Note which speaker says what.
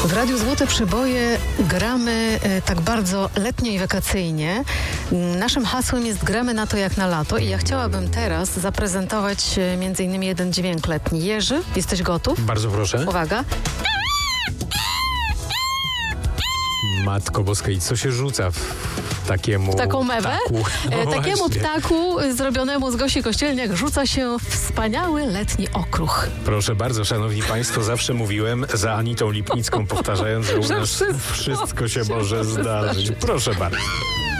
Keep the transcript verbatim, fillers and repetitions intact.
Speaker 1: W Radiu Złote Przeboje gramy e, tak bardzo letnio i wakacyjnie. Naszym hasłem jest gramy na to jak na lato i ja chciałabym teraz zaprezentować e, między innymi jeden dźwięk letni. Jerzy, jesteś gotów?
Speaker 2: Bardzo proszę.
Speaker 1: Uwaga.
Speaker 2: Matko Boska, i co się rzuca w takiemu
Speaker 1: W taką mewę?
Speaker 2: ptaku? No
Speaker 1: E, takiemu
Speaker 2: właśnie.
Speaker 1: ptaku e, zrobionemu z Gosi Kościelniak rzuca się wspaniały letni okruch.
Speaker 2: Proszę bardzo, szanowni państwo, zawsze mówiłem za Anitą Lipnicką, powtarzając, że u
Speaker 1: Że
Speaker 2: nas
Speaker 1: wszystko
Speaker 2: wszystko się
Speaker 1: się
Speaker 2: może
Speaker 1: może
Speaker 2: zdarzyć.
Speaker 1: zdarzyć.
Speaker 2: Proszę bardzo.